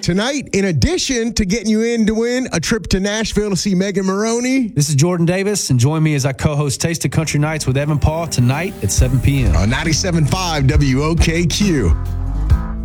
Tonight, in addition to getting you in to win a trip to Nashville to see Megan Maroney. This is Jordan Davis, and join me as I co-host Taste of Country Nights with Evan Paul tonight at 7 p.m. on 97.5 WOKQ.